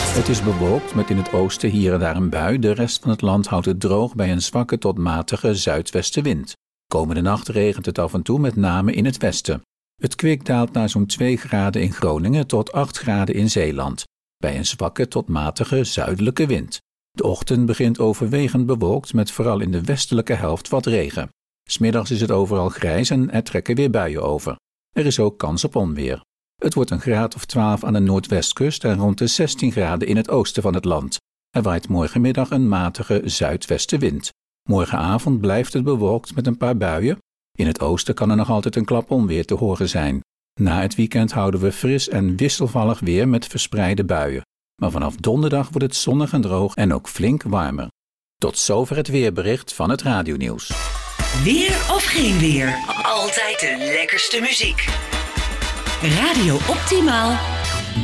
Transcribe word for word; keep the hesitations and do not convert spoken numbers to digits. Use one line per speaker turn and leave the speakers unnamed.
Het is bewolkt met in het oosten hier en daar een bui. De rest van het land houdt het droog bij een zwakke tot matige zuidwestenwind. Komende nacht regent het af en toe, met name in het westen. Het kwik daalt naar zo'n twee graden in Groningen tot acht graden in Zeeland, bij een zwakke tot matige zuidelijke wind. De ochtend begint overwegend bewolkt met vooral in de westelijke helft wat regen. 'S Middags is het overal grijs en er trekken weer buien over. Er is ook kans op onweer. Het wordt een graad of twaalf aan de noordwestkust en rond de zestien graden in het oosten van het land. Er waait morgenmiddag een matige zuidwestenwind. Morgenavond blijft het bewolkt met een paar buien. In het oosten kan er nog altijd een klap onweer te horen zijn. Na het weekend houden we fris en wisselvallig weer met verspreide buien. Maar vanaf donderdag wordt het zonnig en droog en ook flink warmer. Tot zover het weerbericht van het radionieuws.
Weer of geen weer, altijd de lekkerste muziek. Radio Optimaal